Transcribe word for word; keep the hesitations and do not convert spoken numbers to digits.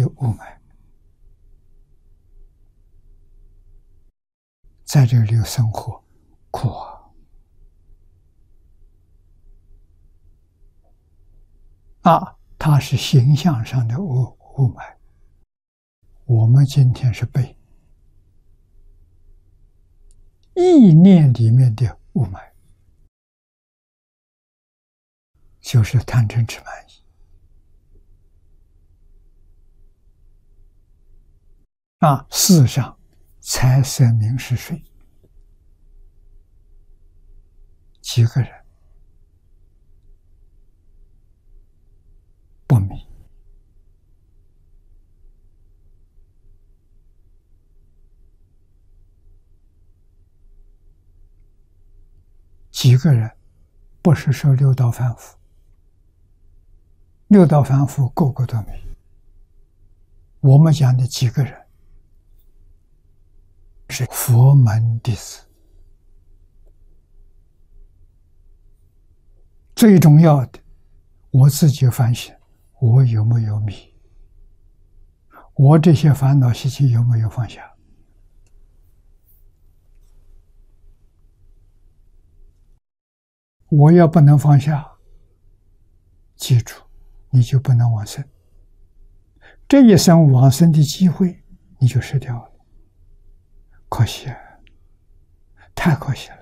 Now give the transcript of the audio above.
雾霾，在这里生活苦啊！啊，它是形象上的雾雾霾。我们今天是被意念里面的雾霾，就是贪嗔痴慢疑。啊，世上财色名食睡，几个人不迷？几个人不是说六道凡夫？六道凡夫个个都没。我们讲的几个人是佛门弟子。最重要的，我自己反省，我有没有迷？我这些烦恼习气有没有放下？我要不能放下，记住，你就不能往生。这一生往生的机会，你就失掉了，可惜啊，太可惜了。